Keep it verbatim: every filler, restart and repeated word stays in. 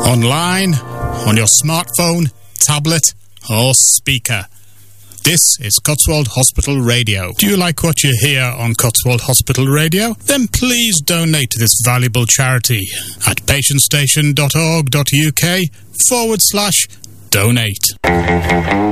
online, on your smartphone, tablet, or speaker. This is Cotswold Hospital Radio. Do you like what you hear on Cotswold Hospital Radio? Then please donate to this valuable charity at patientstation.org.uk forward slash donate.